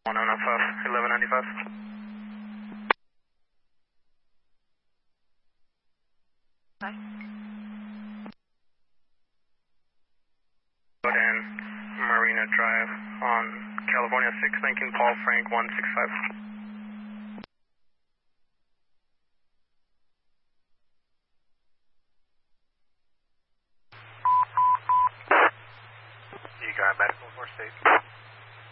1095, 1195. Okay. And Marina Drive on California 619, Paul Frank 165. You got medical for safety?